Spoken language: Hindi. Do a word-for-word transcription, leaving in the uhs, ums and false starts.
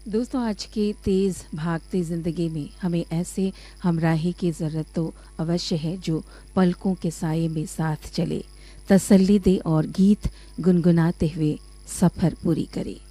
दोस्तों, आज के तेज़ भागती ज़िंदगी में हमें ऐसे हमराही की ज़रूरत तो अवश्य है जो पलकों के साये में साथ चले, तसल्ली दे और गीत गुनगुनाते हुए सफ़र पूरी करे।